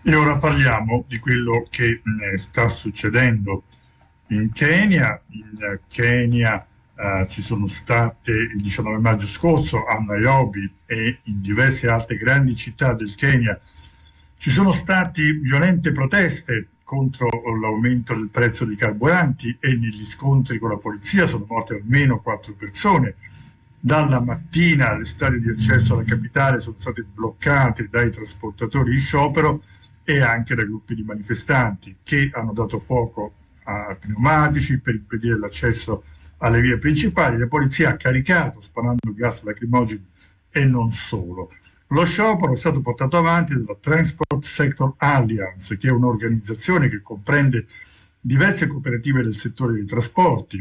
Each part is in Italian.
E ora parliamo di quello che sta succedendo in Kenya. In Kenya ci sono state il 19 maggio scorso a Nairobi e in diverse altre grandi città del Kenya ci sono state violente proteste contro l'aumento del prezzo dei carburanti e negli scontri con la polizia sono morte almeno 4 persone. Dalla mattina le strade di accesso alla capitale sono state bloccate dai trasportatori in sciopero e anche da gruppi di manifestanti che hanno dato fuoco a pneumatici per impedire l'accesso alle vie principali. La polizia ha caricato sparando gas lacrimogeno e non solo. Lo sciopero è stato portato avanti dalla Transport Sector Alliance, che è un'organizzazione che comprende diverse cooperative del settore dei trasporti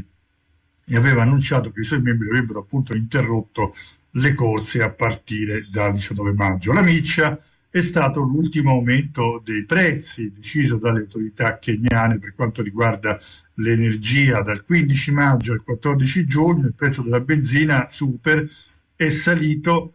e aveva annunciato che i suoi membri avrebbero appunto interrotto le corse a partire dal 19 maggio. La miccia è stato l'ultimo aumento dei prezzi deciso dalle autorità keniane per quanto riguarda l'energia. Dal 15 maggio al 14 giugno il prezzo della benzina super è salito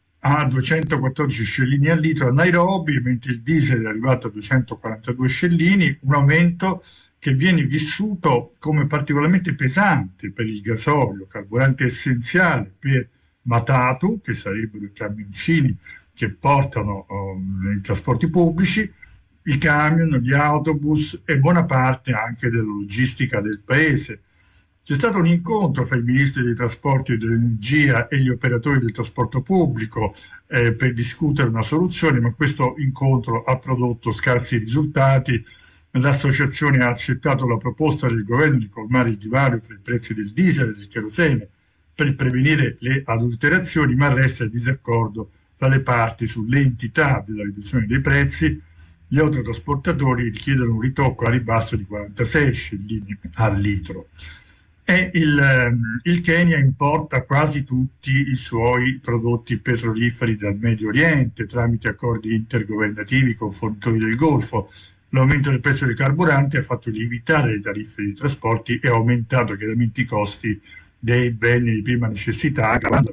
a 214 scellini al litro a Nairobi, mentre il diesel è arrivato a 242 scellini, un aumento che viene vissuto come particolarmente pesante per il gasolio, carburante essenziale per Matatu, che sarebbero i camioncini che portano i trasporti pubblici, i camion, gli autobus e buona parte anche della logistica del paese. C'è stato un incontro fra i ministri dei trasporti e dell'energia e gli operatori del trasporto pubblico per discutere una soluzione, ma questo incontro ha prodotto scarsi risultati. L'associazione ha accettato la proposta del governo di colmare il divario fra i prezzi del diesel e del kerosene per prevenire le adulterazioni, ma resta il disaccordo tra le parti sulle entità della riduzione dei prezzi. Gli autotrasportatori richiedono un ritocco a ribasso di 46 scellini al litro. E il Kenya importa quasi tutti i suoi prodotti petroliferi dal Medio Oriente tramite accordi intergovernativi con fornitori del Golfo. L'aumento del prezzo dei carburanti ha fatto lievitare le tariffe dei trasporti e ha aumentato chiaramente i costi dei beni di prima necessità, aggravando